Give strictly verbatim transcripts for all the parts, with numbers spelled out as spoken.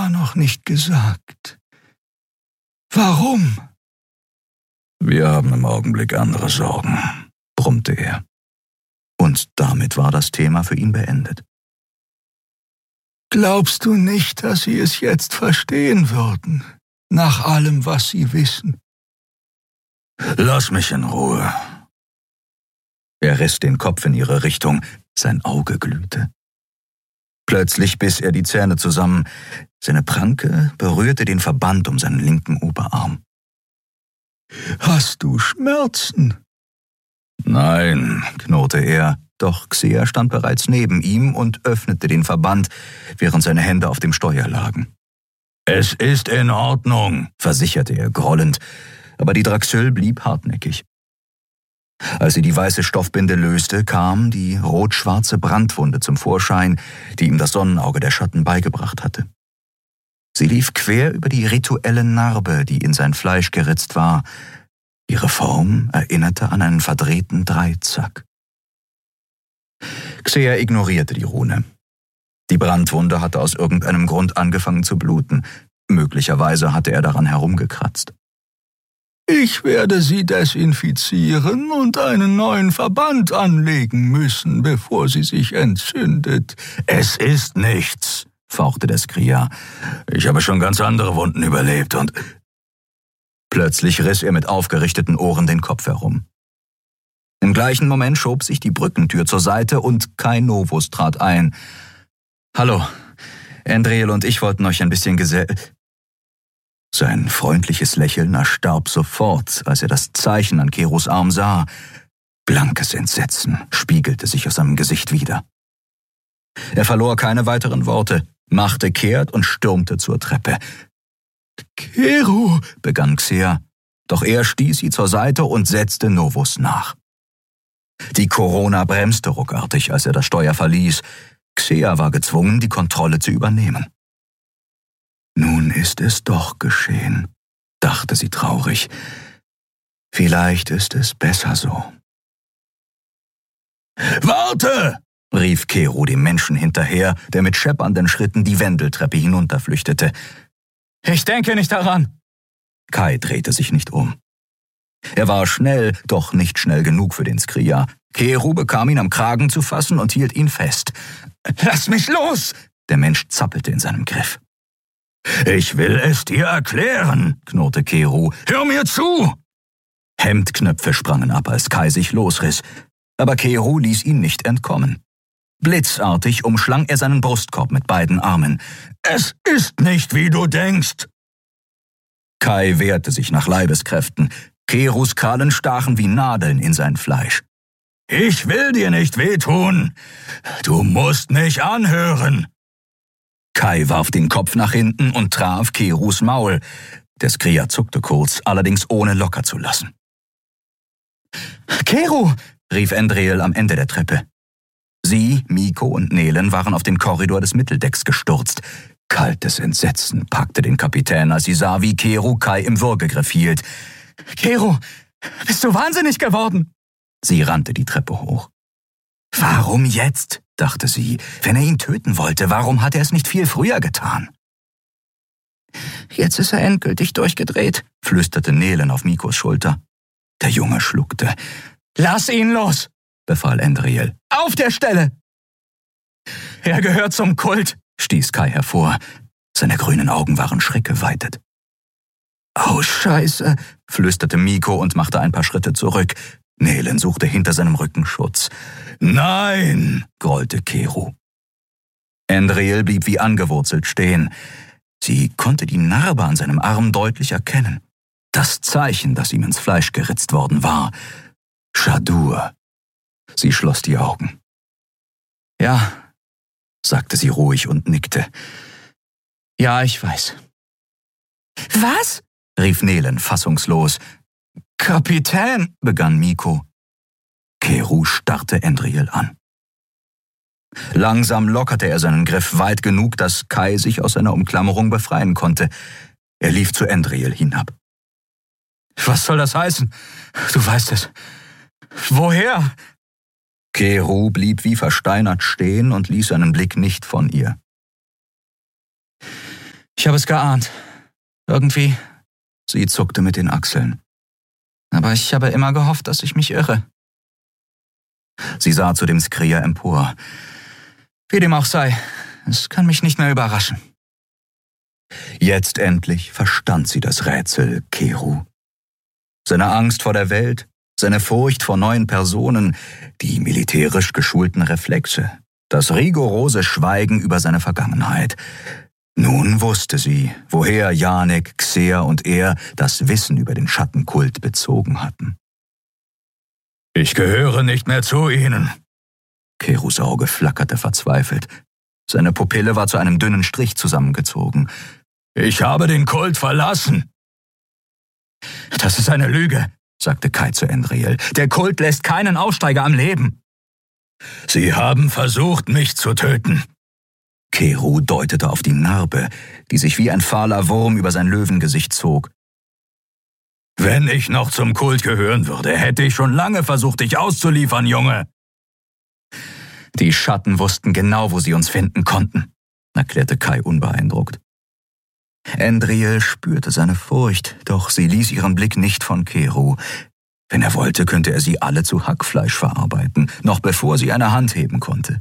immer noch nicht gesagt. Warum? Wir haben im Augenblick andere Sorgen, brummte er. Und damit war das Thema für ihn beendet. Glaubst du nicht, dass sie es jetzt verstehen würden, nach allem, was sie wissen? Lass mich in Ruhe. Er riss den Kopf in ihre Richtung, sein Auge glühte. Plötzlich biss er die Zähne zusammen, seine Pranke berührte den Verband um seinen linken Oberarm. Hast du Schmerzen? Nein, knurrte er, doch Xea stand bereits neben ihm und öffnete den Verband, während seine Hände auf dem Steuer lagen. Es ist in Ordnung, versicherte er grollend, aber die Draxyl blieb hartnäckig. Als sie die weiße Stoffbinde löste, kam die rot-schwarze Brandwunde zum Vorschein, die ihm das Sonnenauge der Schatten beigebracht hatte. Sie lief quer über die rituelle Narbe, die in sein Fleisch geritzt war. Ihre Form erinnerte an einen verdrehten Dreizack. Xea ignorierte die Rune. Die Brandwunde hatte aus irgendeinem Grund angefangen zu bluten. Möglicherweise hatte er daran herumgekratzt. Ich werde sie desinfizieren und einen neuen Verband anlegen müssen, bevor sie sich entzündet. Es ist nichts, fauchte der Skria. Ich habe schon ganz andere Wunden überlebt und... Plötzlich riss er mit aufgerichteten Ohren den Kopf herum. Im gleichen Moment schob sich die Brückentür zur Seite und Kai Novus trat ein. »Hallo, Andriel und ich wollten euch ein bisschen gesell...« Sein freundliches Lächeln erstarb sofort, als er das Zeichen an Keros Arm sah. Blankes Entsetzen spiegelte sich aus seinem Gesicht wider. Er verlor keine weiteren Worte, machte kehrt und stürmte zur Treppe. »Kero«, begann Xea, doch er stieß sie zur Seite und setzte Novus nach. Die Corona bremste ruckartig, als er das Steuer verließ. Xea war gezwungen, die Kontrolle zu übernehmen. Nun ist es doch geschehen, dachte sie traurig. Vielleicht ist es besser so. »Warte!« rief Kero dem Menschen hinterher, der mit scheppernden Schritten die Wendeltreppe hinunterflüchtete. »Ich denke nicht daran!« Kai drehte sich nicht um. Er war schnell, doch nicht schnell genug für den Skria. Kero bekam ihn am Kragen zu fassen und hielt ihn fest. »Lass mich los!« Der Mensch zappelte in seinem Griff. »Ich will es dir erklären«, knurrte Kero. »Hör mir zu!« Hemdknöpfe sprangen ab, als Kai sich losriss, aber Kero ließ ihn nicht entkommen. Blitzartig umschlang er seinen Brustkorb mit beiden Armen. »Es ist nicht, wie du denkst!« Kai wehrte sich nach Leibeskräften. Keros Krallen stachen wie Nadeln in sein Fleisch. »Ich will dir nicht wehtun! Du musst mich anhören!« Kai warf den Kopf nach hinten und traf Keros Maul. Der Skria zuckte kurz, allerdings ohne locker zu lassen. »Kero«, rief Andriel am Ende der Treppe. Sie, Miko und Nelen waren auf den Korridor des Mitteldecks gestürzt. Kaltes Entsetzen packte den Kapitän, als sie sah, wie Kero Kai im Würgegriff hielt. »Kero, bist du wahnsinnig geworden?« Sie rannte die Treppe hoch. »Warum jetzt?« dachte sie. »Wenn er ihn töten wollte, warum hat er es nicht viel früher getan?« »Jetzt ist er endgültig durchgedreht«, flüsterte Nelen auf Mikos Schulter. Der Junge schluckte. »Lass ihn los«, befahl Andriel. »Auf der Stelle!« »Er gehört zum Kult«, stieß Kai hervor. Seine grünen Augen waren schreckgeweitet. »Oh, Scheiße«, flüsterte Miko und machte ein paar Schritte zurück. Nelen suchte hinter seinem Rücken Schutz. »Nein«, grollte Kero. Andriel blieb wie angewurzelt stehen. Sie konnte die Narbe an seinem Arm deutlich erkennen. Das Zeichen, das ihm ins Fleisch geritzt worden war. Shadur. Sie schloss die Augen. »Ja«, sagte sie ruhig und nickte. »Ja, ich weiß.« »Was?« rief Nelen fassungslos. »Kapitän«, begann Miko. Kero starrte Andriel an. Langsam lockerte er seinen Griff weit genug, dass Kai sich aus seiner Umklammerung befreien konnte. Er lief zu Andriel hinab. »Was soll das heißen? Du weißt es. Woher?« Kero blieb wie versteinert stehen und ließ seinen Blick nicht von ihr. Ich habe es geahnt. Irgendwie. Sie zuckte mit den Achseln. Aber ich habe immer gehofft, dass ich mich irre. Sie sah zu dem Skria empor. Wie dem auch sei, es kann mich nicht mehr überraschen. Jetzt endlich verstand sie das Rätsel Keru. Seine Angst vor der Welt, seine Furcht vor neuen Personen, die militärisch geschulten Reflexe, das rigorose Schweigen über seine Vergangenheit. Nun wusste sie, woher Janek, Xer und er das Wissen über den Schattenkult bezogen hatten. »Ich gehöre nicht mehr zu ihnen.« Kerus Auge flackerte verzweifelt. Seine Pupille war zu einem dünnen Strich zusammengezogen. »Ich habe den Kult verlassen.« »Das ist eine Lüge«, sagte Kai zu Endriel. »Der Kult lässt keinen Aussteiger am Leben.« »Sie haben versucht, mich zu töten.« Keru deutete auf die Narbe, die sich wie ein fahler Wurm über sein Löwengesicht zog. »Wenn ich noch zum Kult gehören würde, hätte ich schon lange versucht, dich auszuliefern, Junge.« »Die Schatten wussten genau, wo sie uns finden konnten«, erklärte Kai unbeeindruckt. Endriel spürte seine Furcht, doch sie ließ ihren Blick nicht von Keru. Wenn er wollte, könnte er sie alle zu Hackfleisch verarbeiten, noch bevor sie eine Hand heben konnte.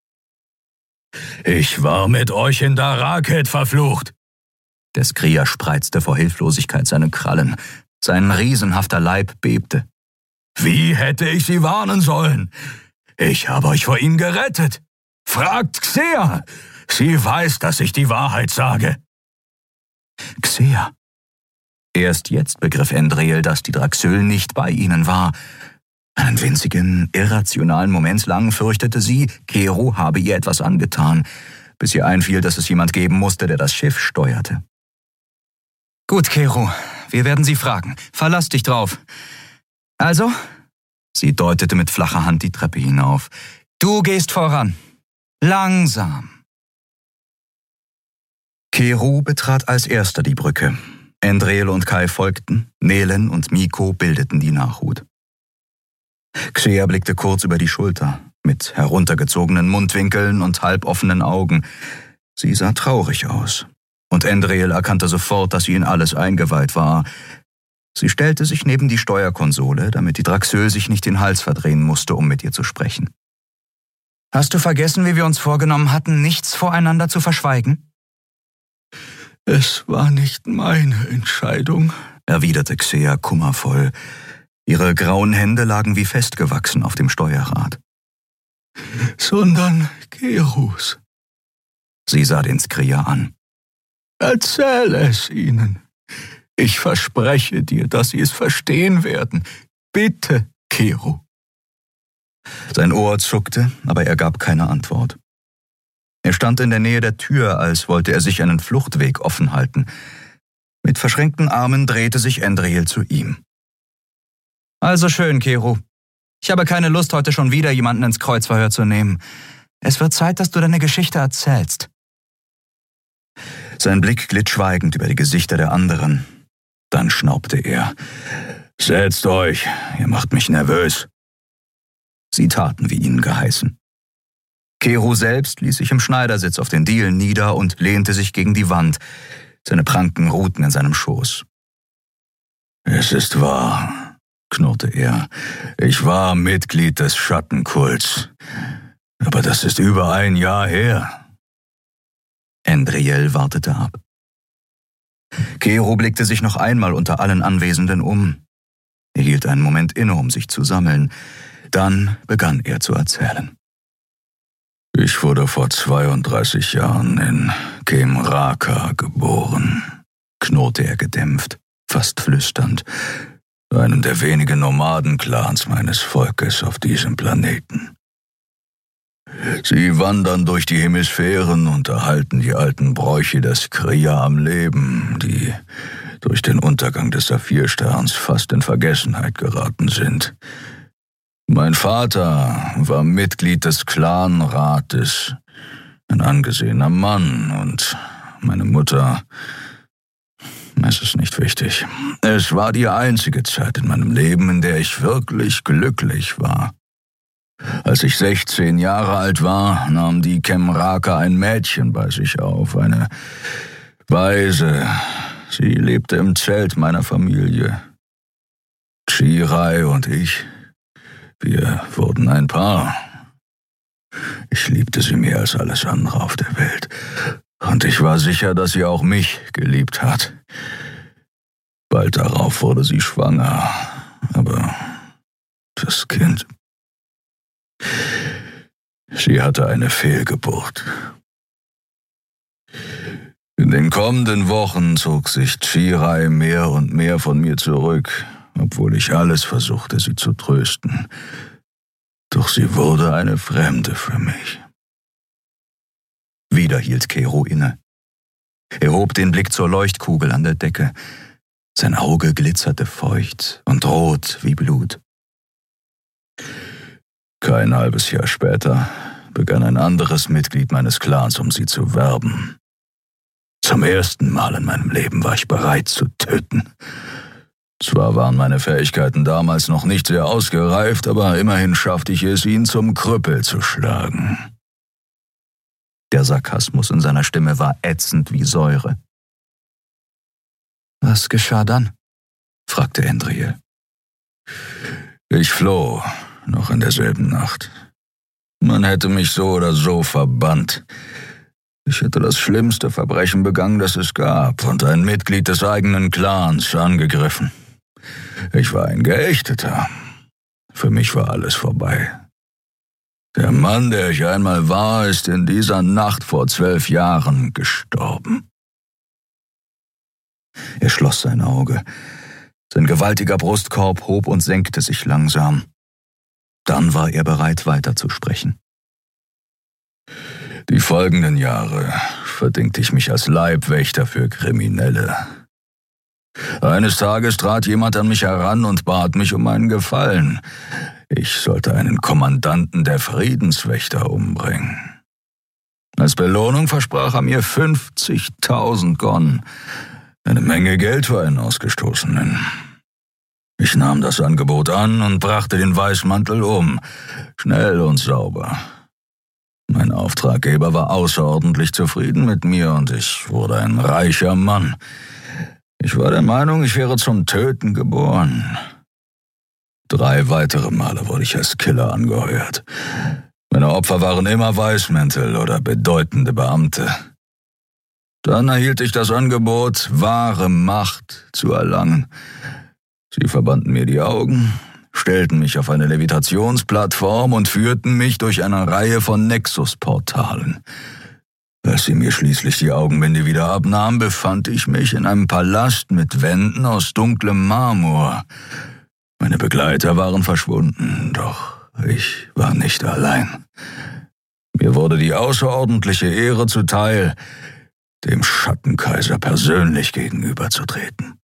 »Ich war mit euch in Daraket verflucht.« Der Skria spreizte vor Hilflosigkeit seine Krallen. Sein riesenhafter Leib bebte. »Wie hätte ich sie warnen sollen? Ich habe euch vor ihnen gerettet. Fragt Xer. Sie weiß, dass ich die Wahrheit sage.« Xer. Erst jetzt begriff Endriel, dass die Draxyl nicht bei ihnen war. Einen winzigen, irrationalen Moment lang fürchtete sie, Keru habe ihr etwas angetan, bis ihr einfiel, dass es jemand geben musste, der das Schiff steuerte. »Gut, Keru, wir werden sie fragen. Verlass dich drauf. Also?« Sie deutete mit flacher Hand die Treppe hinauf. »Du gehst voran. Langsam.« Keru betrat als erster die Brücke. Endriel und Kai folgten, Nelen und Miko bildeten die Nachhut. Xer blickte kurz über die Schulter, mit heruntergezogenen Mundwinkeln und halboffenen Augen. Sie sah traurig aus, und Endriel erkannte sofort, dass sie in alles eingeweiht war. Sie stellte sich neben die Steuerkonsole, damit die Draxyl sich nicht den Hals verdrehen musste, um mit ihr zu sprechen. »Hast du vergessen, wie wir uns vorgenommen hatten, nichts voreinander zu verschweigen?« »Es war nicht meine Entscheidung«, erwiderte Xer kummervoll. Ihre grauen Hände lagen wie festgewachsen auf dem Steuerrad. »Sondern Kerus.« Sie sah den Skria an. »Erzähl es ihnen. Ich verspreche dir, dass sie es verstehen werden. Bitte, Keru.« Sein Ohr zuckte, aber er gab keine Antwort. Er stand in der Nähe der Tür, als wollte er sich einen Fluchtweg offen halten. Mit verschränkten Armen drehte sich Endriel zu ihm. »Also schön, Keru. Ich habe keine Lust, heute schon wieder jemanden ins Kreuzverhör zu nehmen. Es wird Zeit, dass du deine Geschichte erzählst.« Sein Blick glitt schweigend über die Gesichter der anderen. Dann schnaubte er. »Setzt euch, ihr macht mich nervös.« Sie taten, wie ihnen geheißen. Keru selbst ließ sich im Schneidersitz auf den Dielen nieder und lehnte sich gegen die Wand. Seine Pranken ruhten in seinem Schoß. »Es ist wahr«, knurrte er. »Ich war Mitglied des Schattenkults. Aber das ist über ein Jahr her.« Endriel wartete ab. Keru blickte sich noch einmal unter allen Anwesenden um. Er hielt einen Moment inne, um sich zu sammeln. Dann begann er zu erzählen. »Ich wurde vor zweiunddreißig Jahren in Kemraka geboren«, knurrte er gedämpft, fast flüsternd, einem der wenigen Nomadenclans meines Volkes auf diesem Planeten. Sie wandern durch die Hemisphären und erhalten die alten Bräuche der Skria am Leben, die durch den Untergang des Saphirsterns fast in Vergessenheit geraten sind. Mein Vater war Mitglied des Clanrates, ein angesehener Mann, und meine Mutter, es ist nicht wichtig. Es war die einzige Zeit in meinem Leben, in der ich wirklich glücklich war. Als ich sechzehn Jahre alt war, nahm die Kemraka ein Mädchen bei sich auf, eine Waise, sie lebte im Zelt meiner Familie. Chirai und ich, wir wurden ein Paar. Ich liebte sie mehr als alles andere auf der Welt. Und ich war sicher, dass sie auch mich geliebt hat. Bald darauf wurde sie schwanger, aber das Kind... Sie hatte eine Fehlgeburt. In den kommenden Wochen zog sich Chirai mehr und mehr von mir zurück, obwohl ich alles versuchte, sie zu trösten. Doch sie wurde eine Fremde für mich. Wieder hielt Kero inne. Er hob den Blick zur Leuchtkugel an der Decke. Sein Auge glitzerte feucht und rot wie Blut. Kein halbes Jahr später begann ein anderes Mitglied meines Clans, um sie zu werben. Zum ersten Mal in meinem Leben war ich bereit zu töten. Zwar waren meine Fähigkeiten damals noch nicht sehr ausgereift, aber immerhin schaffte ich es, ihn zum Krüppel zu schlagen. Der Sarkasmus in seiner Stimme war ätzend wie Säure. »Was geschah dann?« fragte Endriel. Ich floh, noch in derselben Nacht. Man hätte mich so oder so verbannt. Ich hätte das schlimmste Verbrechen begangen, das es gab, und ein Mitglied des eigenen Clans angegriffen. Ich war ein Geächteter. Für mich war alles vorbei. Der Mann, der ich einmal war, ist in dieser Nacht vor zwölf Jahren gestorben. Er schloss sein Auge. Sein gewaltiger Brustkorb hob und senkte sich langsam. Dann war er bereit, weiterzusprechen. Die folgenden Jahre verdingte ich mich als Leibwächter für Kriminelle. Eines Tages trat jemand an mich heran und bat mich um einen Gefallen. Ich sollte einen Kommandanten der Friedenswächter umbringen. Als Belohnung versprach er mir fünfzigtausend Gon, eine Menge Geld für einen Ausgestoßenen. Ich nahm das Angebot an und brachte den Weißmantel um, schnell und sauber. Mein Auftraggeber war außerordentlich zufrieden mit mir und ich wurde ein reicher Mann. Ich war der Meinung, ich wäre zum Töten geboren. Drei weitere Male wurde ich als Killer angeheuert. Meine Opfer waren immer Weißmäntel oder bedeutende Beamte. Dann erhielt ich das Angebot, wahre Macht zu erlangen. Sie verbanden mir die Augen, stellten mich auf eine Levitationsplattform und führten mich durch eine Reihe von Nexus-Portalen. Als sie mir schließlich die Augenbinde wieder abnahmen, befand ich mich in einem Palast mit Wänden aus dunklem Marmor. Meine Begleiter waren verschwunden, doch ich war nicht allein. Mir wurde die außerordentliche Ehre zuteil, dem Schattenkaiser persönlich gegenüberzutreten.